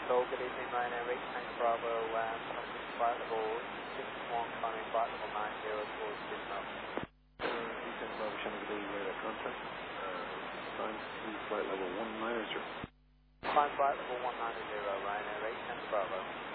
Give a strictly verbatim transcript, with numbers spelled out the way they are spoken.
So good evening, Ryanair, eight nine Bravo, um, flight level six one, climbing flight level nine zero towards Gizmo. Uh, Ethan Bravo, Shannon Lee, radar contact. Uh, climb to flight level one nine zero. Climb flight level one nine zero, Ryanair, eight ten Bravo.